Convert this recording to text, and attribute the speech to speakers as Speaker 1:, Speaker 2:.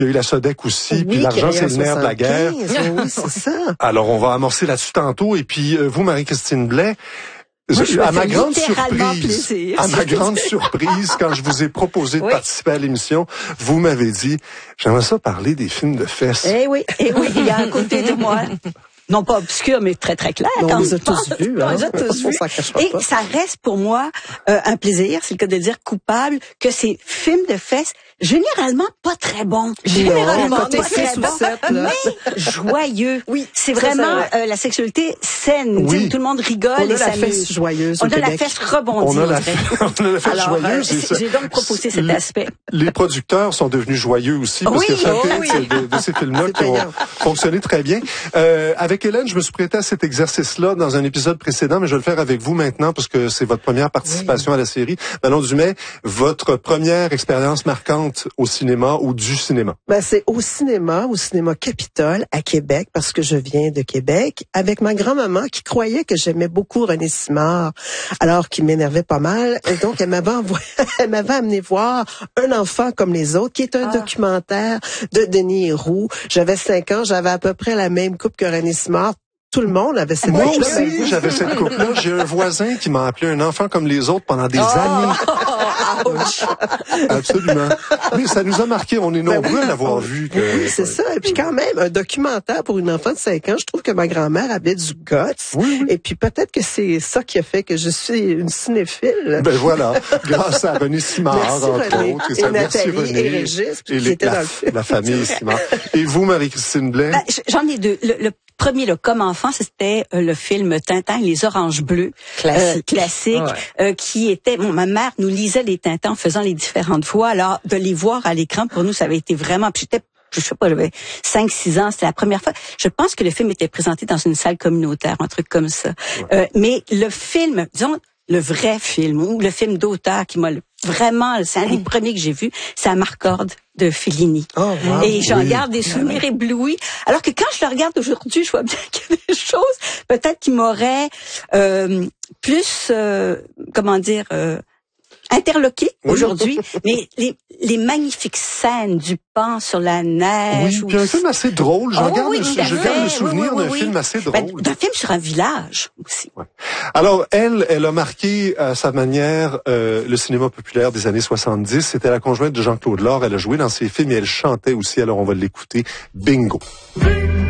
Speaker 1: Il y a eu la Sodec aussi,
Speaker 2: Oui,
Speaker 1: puis l'argent, c'est le nerf de la
Speaker 2: 75,
Speaker 1: guerre.
Speaker 2: Oui, c'est ça.
Speaker 1: Alors, on va amorcer là-dessus tantôt. Et puis, vous, Marie-Christine Blais,
Speaker 3: Moi, je me
Speaker 1: à ma
Speaker 3: fais
Speaker 1: grande
Speaker 3: littéralement
Speaker 1: surprise,
Speaker 3: plaisir.
Speaker 1: à ma grande surprise, quand je vous ai proposé de
Speaker 3: Oui.
Speaker 1: participer à l'émission, vous m'avez dit, j'aimerais ça parler des films de fesses.
Speaker 3: Eh oui, il y a un côté de moi. Non pas obscur, mais très très clair.
Speaker 2: On
Speaker 3: quand
Speaker 2: les a
Speaker 3: même.
Speaker 2: tous vus.
Speaker 3: On
Speaker 2: Hein?
Speaker 3: les a tous
Speaker 2: On
Speaker 3: vus.
Speaker 2: s'en cachera
Speaker 3: Et
Speaker 2: pas.
Speaker 3: ça reste pour moi un plaisir, c'est le cas de le dire, coupable, que ces films de fesses, généralement pas très bons. Généralement
Speaker 2: quand t'es
Speaker 3: pas très
Speaker 2: 6 ou
Speaker 3: bons,
Speaker 2: 7, là.
Speaker 3: mais joyeux.
Speaker 2: Oui,
Speaker 3: c'est
Speaker 2: ça,
Speaker 3: vraiment
Speaker 2: c'est
Speaker 3: la sexualité saine.
Speaker 1: Oui.
Speaker 3: Tu sais, où tout le monde rigole
Speaker 2: On a
Speaker 3: et
Speaker 2: la
Speaker 3: s'amuse.
Speaker 2: fesse joyeuse au
Speaker 3: On a la
Speaker 2: Québec.
Speaker 3: fesse rebondie.
Speaker 1: On a la
Speaker 3: dirait.
Speaker 1: fesse
Speaker 3: Alors,
Speaker 1: joyeuse. c'est ça.
Speaker 3: j'ai donc proposé cet
Speaker 1: Les-
Speaker 3: aspect.
Speaker 1: Les producteurs sont devenus joyeux aussi, parce
Speaker 3: Oui,
Speaker 1: que certains
Speaker 3: oui.
Speaker 1: de ces films-là
Speaker 2: C'est
Speaker 1: qui ont
Speaker 2: payant.
Speaker 1: fonctionné très bien. Avec Hélène, je me suis prêté à cet exercice-là dans un épisode précédent, mais je vais le faire avec vous maintenant, parce que c'est votre première participation à la série. Manon Dumais, votre première expérience marquante au cinéma ou du cinéma?
Speaker 2: Ben, c'est au cinéma Capitole à Québec, parce que je viens de Québec, avec ma grand-maman qui croyait que j'aimais beaucoup René Simard, alors qu'il m'énervait pas mal. Et donc, elle m'avait amené voir Un enfant comme les autres, qui est un documentaire de Denis Héroux. J'avais 5 ans, j'avais à peu près la même coupe que René Simard. Tout le monde avait cette
Speaker 1: Moi
Speaker 2: coupe-là.
Speaker 1: aussi, j'avais cette coupe-là. J'ai un voisin qui m'a appelé un enfant comme les autres pendant des années. Absolument. Mais ça nous a marqué. On est nombreux à l'avoir vu.
Speaker 2: Oui, c'est ça. Et puis quand même, un documentaire pour une enfant de 5 ans, je trouve que ma grand-mère avait du guts.
Speaker 1: Oui.
Speaker 2: Et puis peut-être que c'est ça qui a fait que je suis une cinéphile.
Speaker 1: Ben voilà, grâce à René Simard,
Speaker 2: Merci
Speaker 1: entre
Speaker 2: René.
Speaker 1: autres.
Speaker 2: Et
Speaker 1: Merci
Speaker 2: Nathalie
Speaker 1: René.
Speaker 2: et Régis, qui étaient dans le film.
Speaker 1: La famille Simard. Et vous, Marie-Christine Blais?
Speaker 3: Ben, j'en ai deux. Le premier, là, comme enfant, c'était le film Tintin et les Oranges Bleues. Classique. Qui était... Bon, ma mère nous lisait les Tintins en faisant les différentes voix. Alors, de les voir à l'écran, pour nous, ça avait été vraiment... Puis j'étais, je sais pas, j'avais 5-6 ans, c'était la première fois. Je pense que le film était présenté dans une salle communautaire, un truc comme ça. Mais le film, disons, le vrai film, ou le film d'auteur qui m'a vraiment, c'est un des premiers que j'ai vu, c'est à Marcorde de Fellini.
Speaker 2: Oh, wow.
Speaker 3: Et j'en garde des souvenirs éblouis. Alors que quand je le regarde aujourd'hui, je vois bien qu'il y a des choses peut-être qui m'auraient plus, interloqué aujourd'hui, mais les magnifiques scènes du pan sur la neige.
Speaker 1: Oui, puis un film assez drôle. Je garde le souvenir d'un
Speaker 3: Oui.
Speaker 1: film assez
Speaker 3: Ben,
Speaker 1: drôle.
Speaker 3: d'un film sur un village aussi.
Speaker 1: Ouais. Alors, elle a marqué à sa manière le cinéma populaire des années 70. C'était la conjointe de Jean-Claude Lord. Elle a joué dans ses films et elle chantait aussi. Alors, on va l'écouter. Bingo.